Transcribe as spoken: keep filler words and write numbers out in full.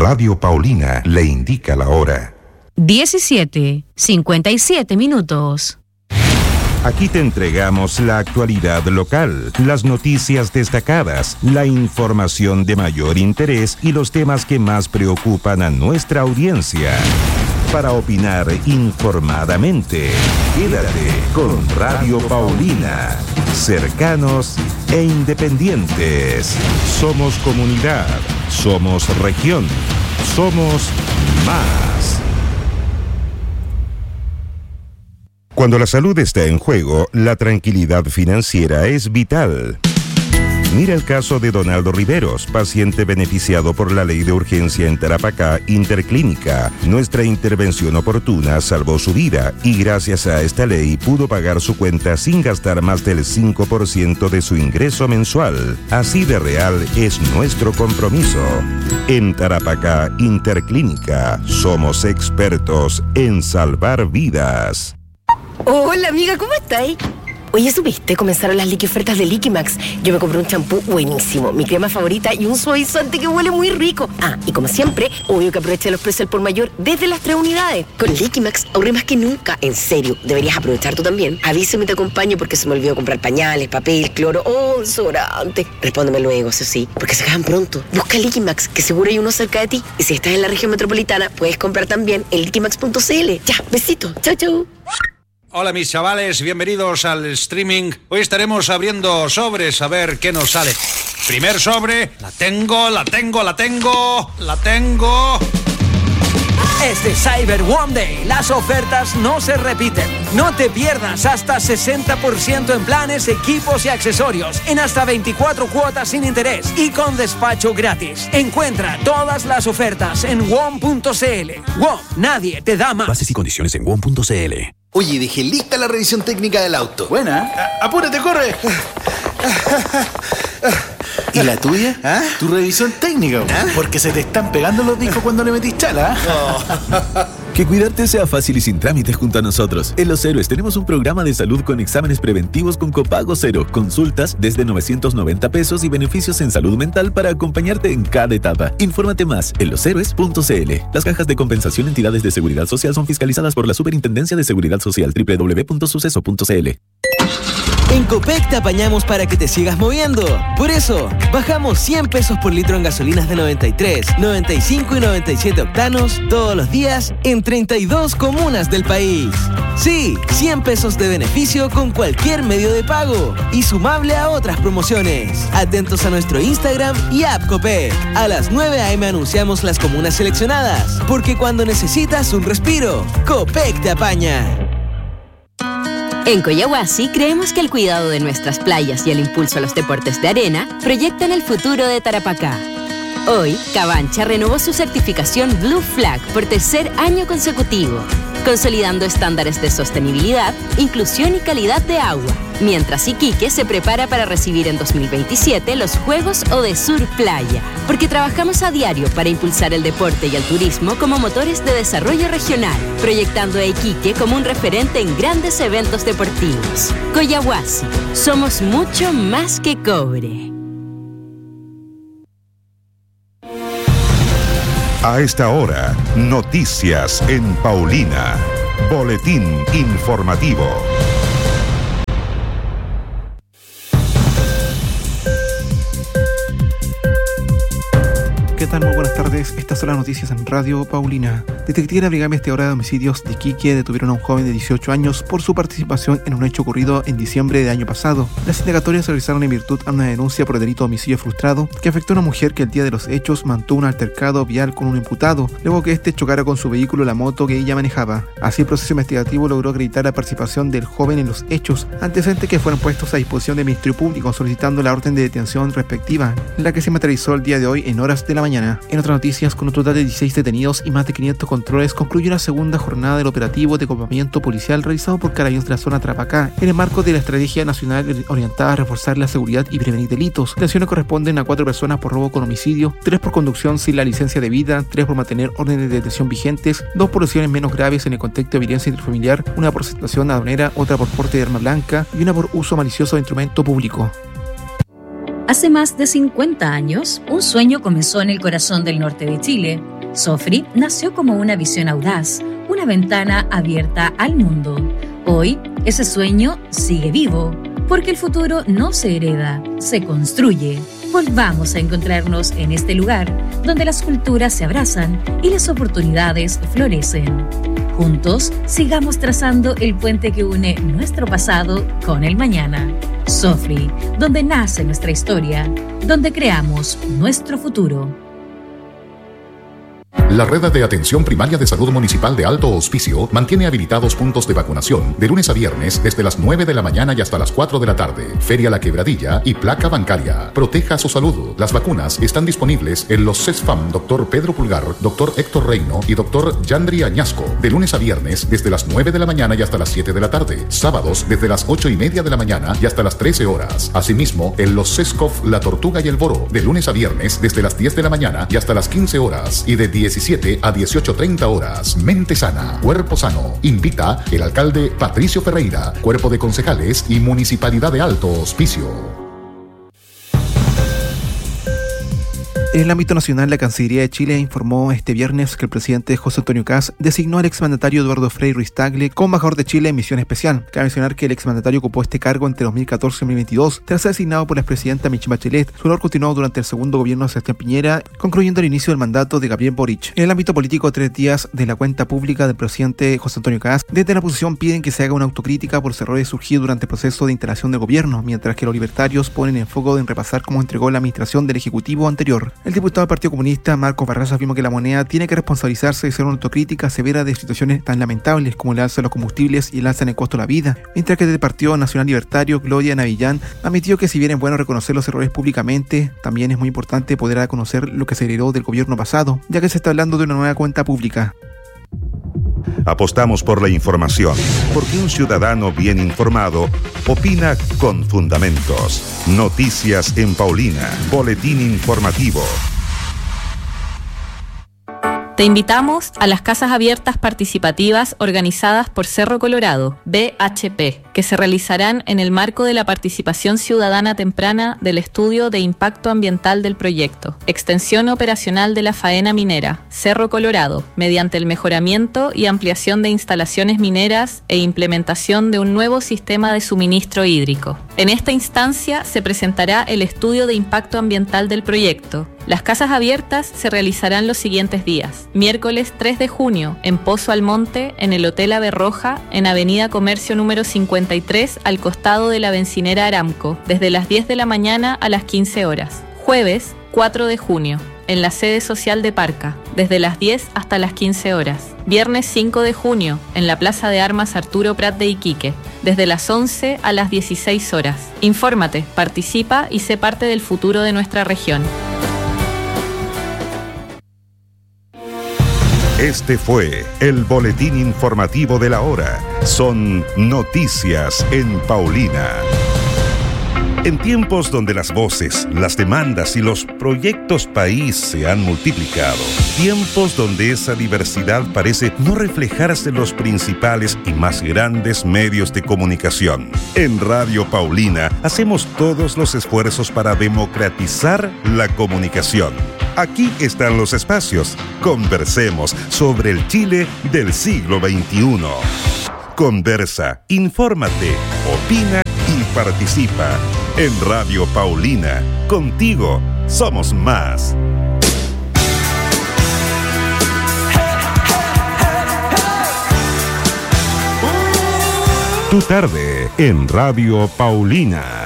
Radio Paulina le indica la hora. diecisiete, cincuenta y siete minutos. Aquí te entregamos la actualidad local, las noticias destacadas, la información de mayor interés y los temas que más preocupan a nuestra audiencia. Para opinar informadamente, quédate con Radio Paulina. Cercanos e independientes. Somos comunidad, somos región, somos más. Cuando la salud está en juego, la tranquilidad financiera es vital. Mira el caso de Donaldo Riveros, paciente beneficiado por la ley de urgencia en Tarapacá Interclínica. Nuestra intervención oportuna salvó su vida y gracias a esta ley pudo pagar su cuenta sin gastar más del cinco por ciento de su ingreso mensual. Así de real es nuestro compromiso. En Tarapacá Interclínica somos expertos en salvar vidas. Hola amiga, ¿cómo estáis? Oye, ¿supiste? Comenzaron las liqui ofertas de Liquimax. Yo me compré un champú buenísimo, mi crema favorita y un suavizante que huele muy rico. Ah, y como siempre, obvio que aproveché los precios al por mayor desde las tres unidades. Con Liquimax ahorré más que nunca. En serio, deberías aprovechar tú también. Avísame y te acompaño porque se me olvidó comprar pañales, papel, cloro o desodorante. Respóndeme luego, eso sí, porque se acaban pronto. Busca Liquimax, que seguro hay uno cerca de ti. Y si estás en la región metropolitana, puedes comprar también en liquimax punto c l. Ya, besito. Chau, chau. Hola mis chavales, bienvenidos al streaming. Hoy estaremos abriendo sobres a ver qué nos sale. Primer sobre, la tengo, la tengo, la tengo, la tengo. Es de Cyber One Day. Las ofertas no se repiten. No te pierdas hasta sesenta por ciento en planes, equipos y accesorios en hasta veinticuatro cuotas sin interés y con despacho gratis. Encuentra todas las ofertas en W O M punto c l. W O M, nadie te da más. Bases y condiciones en W O M punto c l. Oye, dejé lista la revisión técnica del auto. Buena. A- apúrate, corre. ¿Y la tuya? ¿Ah? Tu revisión técnica. ¿Ah? Porque se te están pegando los discos cuando le metís chala. Oh. Que cuidarte sea fácil y sin trámites junto a nosotros. En Los Héroes tenemos un programa de salud con exámenes preventivos con copago cero, consultas desde novecientos noventa pesos y beneficios en salud mental para acompañarte en cada etapa. Infórmate más en los héroes punto c l. Las cajas de compensación entidades de seguridad social son fiscalizadas por la Superintendencia de Seguridad Social. doble u doble u doble u punto suceso punto c l. En Copec te apañamos para que te sigas moviendo. Por eso, bajamos cien pesos por litro en gasolinas de noventa y tres, noventa y cinco y noventa y siete octanos todos los días en treinta y dos comunas del país. Sí, cien pesos de beneficio con cualquier medio de pago y sumable a otras promociones. Atentos a nuestro Instagram y app Copec. A las nueve a eme anunciamos las comunas seleccionadas, porque cuando necesitas un respiro, Copec te apaña. En Coyahuasi creemos que el cuidado de nuestras playas y el impulso a los deportes de arena proyectan el futuro de Tarapacá. Hoy, Cabancha renovó su certificación Blue Flag por tercer año consecutivo, consolidando estándares de sostenibilidad, inclusión y calidad de agua, mientras Iquique se prepara para recibir en dos mil veintisiete los Juegos Odesur Playa, porque trabajamos a diario para impulsar el deporte y el turismo como motores de desarrollo regional, proyectando a Iquique como un referente en grandes eventos deportivos. Coyahuasi, somos mucho más que cobre. A esta hora, noticias en Paulina. Boletín informativo. ¿Qué tal? Muy buenas tardes. Estas son las noticias en Radio Paulina. Detectives de la Brigada Investigadora de Homicidios de Iquique detuvieron a un joven de dieciocho años por su participación en un hecho ocurrido en diciembre del año pasado. Las indagatorias se realizaron en virtud a una denuncia por el delito de homicidio frustrado que afectó a una mujer que el día de los hechos mantuvo un altercado vial con un imputado, luego que éste chocara con su vehículo la moto que ella manejaba. Así el proceso investigativo logró acreditar la participación del joven en los hechos, antecedentes que fueron puestos a disposición del Ministerio Público solicitando la orden de detención respectiva, la que se materializó el día de hoy en horas de la mañana. En otras noticias, con un total de dieciséis detenidos y más de quinientos controles, concluyó la segunda jornada del operativo de copamiento policial realizado por Carabineros de la zona Tarapacá, en el marco de la estrategia nacional orientada a reforzar la seguridad y prevenir delitos. Detenciones corresponden a cuatro personas por robo con homicidio, tres por conducción sin la licencia debida, tres por mantener órdenes de detención vigentes, dos por lesiones menos graves en el contexto de violencia intrafamiliar, una por situación aduanera, otra por porte de arma blanca y una por uso malicioso de instrumento público. Hace más de cincuenta años, un sueño comenzó en el corazón del norte de Chile. Sofri nació como una visión audaz, una ventana abierta al mundo. Hoy, ese sueño sigue vivo, porque el futuro no se hereda, se construye. Volvamos a encontrarnos en este lugar, donde las culturas se abrazan y las oportunidades florecen. Juntos, sigamos trazando el puente que une nuestro pasado con el mañana. Sofri, donde nace nuestra historia, donde creamos nuestro futuro. La Red de Atención Primaria de Salud Municipal de Alto Hospicio mantiene habilitados puntos de vacunación de lunes a viernes desde las nueve de la mañana y hasta las cuatro de la tarde. Feria La Quebradilla y Placa Bancaria. Proteja su salud. Las vacunas están disponibles en los CESFAM Doctor Pedro Pulgar, Doctor Héctor Reino y Doctor Yandri Añasco de lunes a viernes desde las nueve de la mañana y hasta las siete de la tarde. Sábados desde las ocho y media de la mañana y hasta las trece horas. Asimismo, en los CESCOF La Tortuga y el Boro de lunes a viernes desde las diez de la mañana y hasta las quince horas y de diecisiete a dieciocho treinta horas. Mente sana, cuerpo sano. Invita el alcalde Patricio Ferreira, cuerpo de concejales y Municipalidad de Alto Hospicio. En el ámbito nacional, la Cancillería de Chile informó este viernes que el presidente José Antonio Kast designó al exmandatario Eduardo Frei Ruiz-Tagle como embajador de Chile en misión especial. Cabe mencionar que el exmandatario ocupó este cargo entre dos mil catorce y dos mil veintidós, tras ser designado por la expresidenta Michelle Bachelet. Su labor continuó durante el segundo gobierno de Sebastián Piñera, concluyendo el inicio del mandato de Gabriel Boric. En el ámbito político, tres días de la cuenta pública del presidente José Antonio Kast, desde la oposición piden que se haga una autocrítica por los errores surgidos durante el proceso de instalación del gobierno, mientras que los libertarios ponen en foco en repasar cómo entregó la administración del Ejecutivo anterior. El diputado del Partido Comunista, Marcos Barraza, afirmó que la moneda tiene que responsabilizarse de hacer una autocrítica severa de situaciones tan lamentables como el alza de los combustibles y el alza en el costo de la vida, mientras que desde el Partido Nacional Libertario, Gloria Navillán admitió que si bien es bueno reconocer los errores públicamente, también es muy importante poder dar a conocer lo que se heredó del gobierno pasado, ya que se está hablando de una nueva cuenta pública. Apostamos por la información, porque un ciudadano bien informado opina con fundamentos. Noticias en Paulina, boletín informativo. Te invitamos a las casas abiertas participativas organizadas por Cerro Colorado, B H P, que se realizarán en el marco de la participación ciudadana temprana del estudio de impacto ambiental del proyecto, extensión operacional de la faena minera, Cerro Colorado, mediante el mejoramiento y ampliación de instalaciones mineras e implementación de un nuevo sistema de suministro hídrico. En esta instancia se presentará el estudio de impacto ambiental del proyecto. Las casas abiertas se realizarán los siguientes días. Miércoles tres de junio, en Pozo Almonte, en el Hotel Ave Roja, en Avenida Comercio número cincuenta y tres, al costado de la bencinera Aramco, desde las diez de la mañana a las quince horas. Jueves cuatro de junio, en la sede social de Parca, desde las diez hasta las quince horas. Viernes cinco de junio, en la Plaza de Armas Arturo Prat de Iquique, desde las once a las dieciséis horas. Infórmate, participa y sé parte del futuro de nuestra región. Este fue el boletín informativo de la hora. Son noticias en Paulina. En tiempos donde las voces, las demandas y los proyectos país se han multiplicado, tiempos donde esa diversidad parece no reflejarse en los principales y más grandes medios de comunicación, en Radio Paulina hacemos todos los esfuerzos para democratizar la comunicación. Aquí están los espacios. Conversemos sobre el Chile del siglo veintiuno. Conversa, infórmate, opina y participa. En Radio Paulina, contigo somos más. Tu tarde en Radio Paulina.